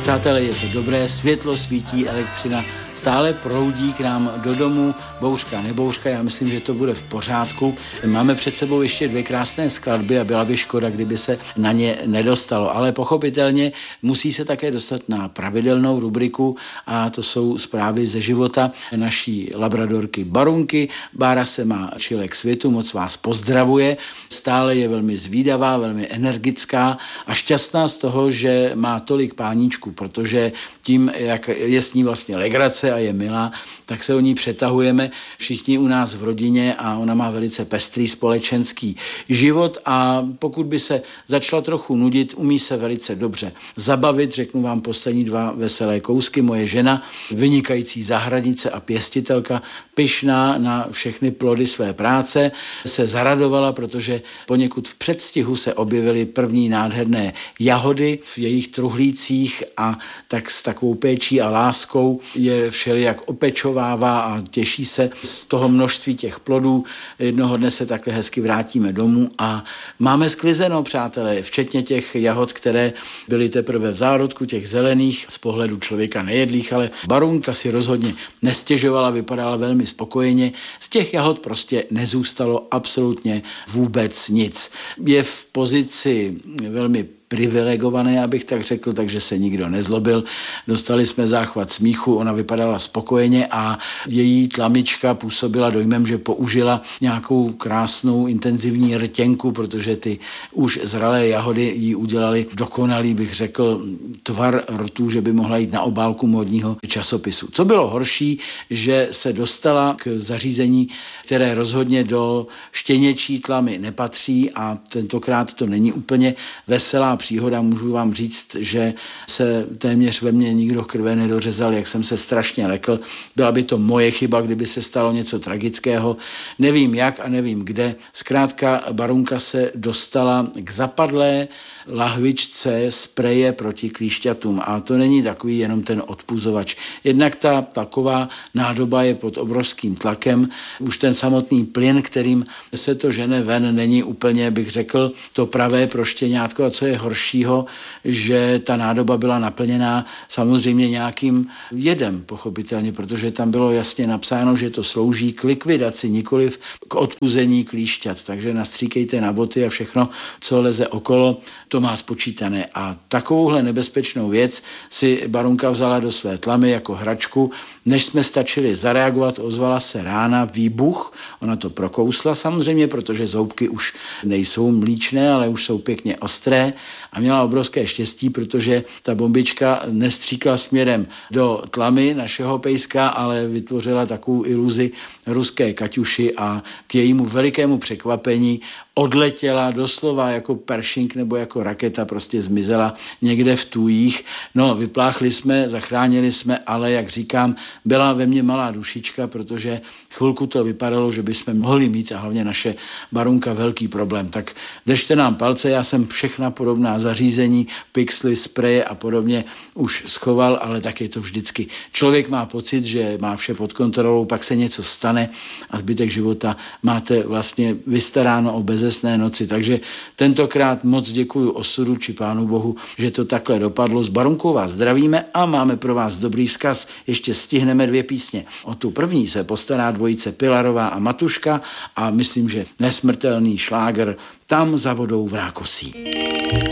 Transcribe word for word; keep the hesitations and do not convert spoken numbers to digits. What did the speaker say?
Přátelé, je to dobré, světlo svítí, elektřina stále proudí k nám do domu, bouřka, nebouřka, já myslím, že to bude v pořádku. Máme před sebou ještě dvě krásné skladby a byla by škoda, kdyby se na ně nedostalo, ale pochopitelně musí se také dostat na pravidelnou rubriku a to jsou zprávy ze života naší labradorky Barunky. Bára se má čile k světu, moc vás pozdravuje, stále je velmi zvídavá, velmi energická a šťastná z toho, že má tolik páníčků, protože tím, jak je s ní vlastně legrace a je milá, tak se o ní přetahujeme všichni u nás v rodině a ona má velice pestrý společenský život a pokud by se začala trochu nudit, umí se velice dobře zabavit. Řeknu vám poslední dva veselé kousky. Moje žena, vynikající zahradnice a pěstitelka, pyšná na všechny plody své práce, se zaradovala, protože poněkud v předstihu se objevily první nádherné jahody v jejich truhlících a tak s takovou péčí a láskou je všelijak opečovává a těší se z toho množství těch plodů. Jednoho dne se takhle hezky vrátíme domů a máme sklizeno, přátelé, včetně těch jahod, které byly teprve v zárodku, těch zelených, z pohledu člověka nejedlých, ale Barunka si rozhodně nestěžovala, vypadala velmi spokojeně. Z těch jahod prostě nezůstalo absolutně vůbec nic. Je v pozici velmi privilegované, abych tak řekl, takže se nikdo nezlobil. Dostali jsme záchvat smíchu, ona vypadala spokojeně a její tlamička působila dojmem, že použila nějakou krásnou intenzivní rtěnku, protože ty už zralé jahody jí udělali dokonalý, bych řekl, tvar rtů, že by mohla jít na obálku módního časopisu. Co bylo horší, že se dostala k zařízení, které rozhodně do štěněčí tlamy nepatří a tentokrát to není úplně veselá příhoda. Můžu vám říct, že se téměř ve mně nikdo krve nedořezal, jak jsem se strašně lekl. Byla by to moje chyba, kdyby se stalo něco tragického. Nevím jak a nevím kde. Zkrátka Barunka se dostala k zapadlé lahvičce spreje proti klíšťatům a to není takový jenom ten odpuzovač. Jednak ta taková nádoba je pod obrovským tlakem. Už ten samotný plyn, kterým se to žene ven, není úplně, bych řekl, to pravé pro štěňátko. A co je horšího, že ta nádoba byla naplněná samozřejmě nějakým jedem, pochopitelně, protože tam bylo jasně napsáno, že to slouží k likvidaci, nikoliv k odpuzení klíšťat. Takže nastříkejte na boty a všechno, co leze okolo, to má spočítané. A takovouhle nebezpečnou věc si Barunka vzala do své tlamy jako hračku. Než jsme stačili zareagovat, ozvala se rána, výbuch. Ona to prokousla samozřejmě, protože zoubky už nejsou mlíčné, ale už jsou pěkně ostré a měla obrovské štěstí, protože ta bombička nestříkla směrem do tlamy našeho pejska, ale vytvořila takovou iluzi ruské kaťuši a k jejímu velikému překvapení odletěla doslova jako peršink nebo jako raketa, prostě zmizela někde v tůjích. No, vypláchli jsme, zachránili jsme, ale jak říkám, byla ve mně malá dušička, protože chvilku to vypadalo, že bychom mohli mít a hlavně naše Barunka velký problém. Tak držte nám palce, já jsem všechna podobná zařízení, pixely, spreje a podobně už schoval, ale tak je to vždycky. Člověk má pocit, že má vše pod kontrolou, pak se něco stane a zbytek života máte vlastně vystaráno o bezesné noci. Takže tentokrát moc děkuju osudu či Pánu Bohu, že to takhle dopadlo. S Barunkou vás zdravíme a máme pro vás dobrý vzkaz. Ještě stihneme dvě písně. O tu první se postará dvojice Pilarová a Matuška a myslím, že nesmrtelný šláger Tam za vodou v Rákosí.